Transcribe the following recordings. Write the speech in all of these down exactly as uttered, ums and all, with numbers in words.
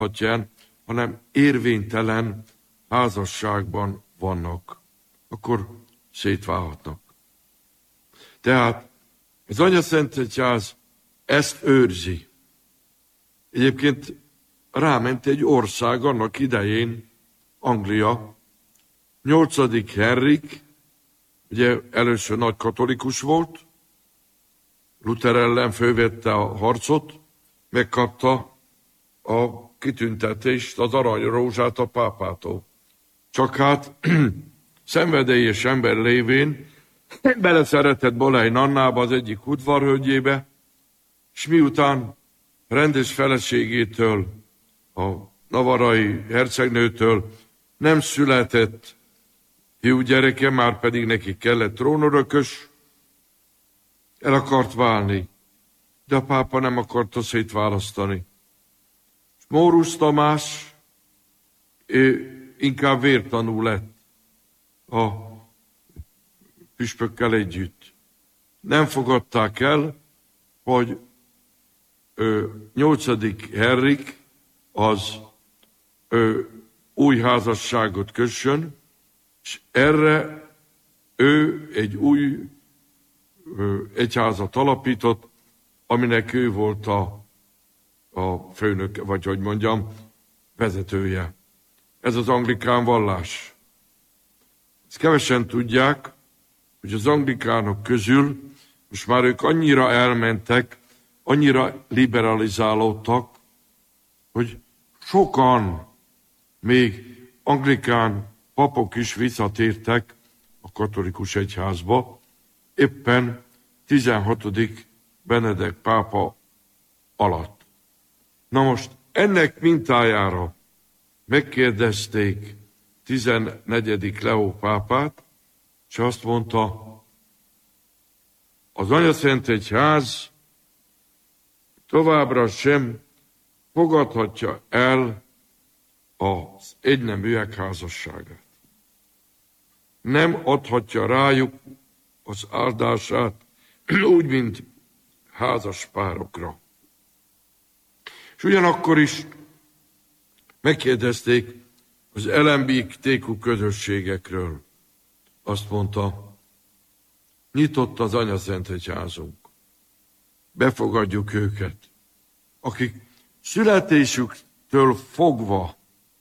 hanem érvénytelen házasságban vannak, akkor szétválhatnak. Tehát az Anyaszentegyház ezt őrzi. Egyébként ráment egy ország annak idején, Anglia, nyolcadik Henrik, ugye először nagy katolikus volt, Luther ellen fölvette a harcot, megkapta a kitüntetést, az aranyrózsát a pápától. Csak hát szenvedélyes ember lévén beleszeretett Boleyn Annába, az egyik udvarhölgyébe, és miután rendes feleségétől, a navarai hercegnőtől nem született fiú gyereke, már pedig neki kellett trónörökös, el akart válni, de a pápa nem akarta szétválasztani. Mórusz Tamás ő inkább vértanú lett a püspökkel együtt. Nem fogadták el, hogy nyolcadik Henrik az ö, új házasságot kössön, és erre ő egy új ö, egyházat alapított, aminek ő volt a, a főnök, vagy hogy mondjam, vezetője. Ez az anglikán vallás. Ezt kevesen tudják, hogy az anglikánok közül most már ők annyira elmentek, annyira liberalizálódtak, hogy sokan, még anglikán papok is visszatértek a katolikus egyházba, éppen tizenhatodik Benedek pápa alatt. Na most ennek mintájára megkérdezték tizennegyedik Leó pápát, és azt mondta, az Anyaszentegyház továbbra sem fogadhatja el az egyneműek házasságát. Nem adhatja rájuk az áldását úgy, mint házas párokra. És ugyanakkor is megkérdezték az el em bé té kú közösségekről. Azt mondta, nyitott az Anyaszentegyházunk. Befogadjuk őket, akik születésüktől fogva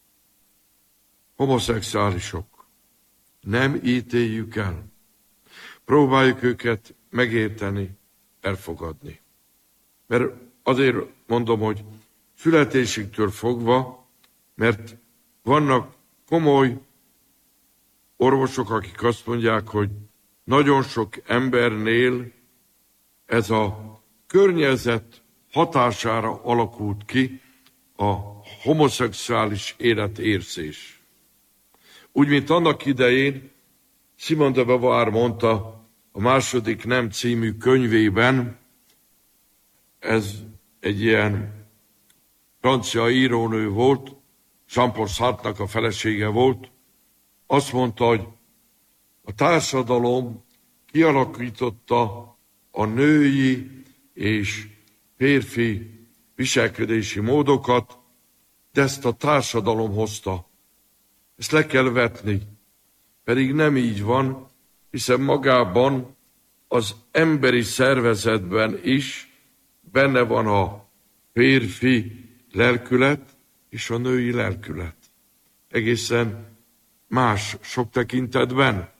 homoszexuálisok. Nem ítéljük el. Próbáljuk őket megérteni, elfogadni. Mert azért mondom, hogy születésüktől fogva, mert vannak komoly orvosok, akik azt mondják, hogy nagyon sok embernél ez a környezet hatására alakult ki a homoszexuális életérzés. Úgy, mint annak idején Simone de Beauvoir mondta a második Nem című könyvében, ez egy ilyen francia írónő volt, Jean-Paul Sartre-nak a felesége volt, azt mondta, hogy a társadalom kialakította a női és férfi viselkedési módokat, de ezt a társadalom hozta. Ezt le kell vetni, pedig nem így van, hiszen magában az emberi szervezetben is benne van a férfi lelkület és a női lelkület. Egészen más sok tekintetben.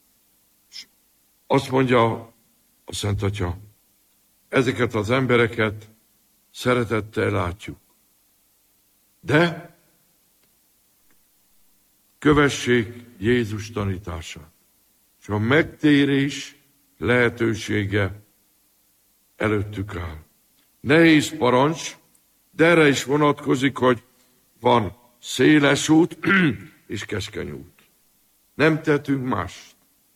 Azt mondja a Szent Atya, ezeket az embereket szeretettel látjuk. De kövessék Jézus tanítását. És a megtérés lehetősége előttük áll. Nehéz parancs, de erre is vonatkozik, hogy van széles út és keskeny út. Nem tettünk mást.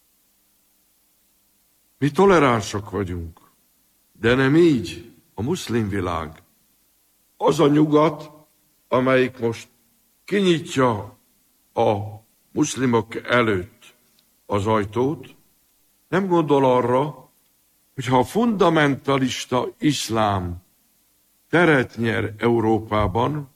Mi toleránsak vagyunk, de nem így a muszlim világ. Az a nyugat, amelyik most kinyitja a muszlimok előtt az ajtót, nem gondol arra, hogy ha a fundamentalista iszlám teret nyer Európában,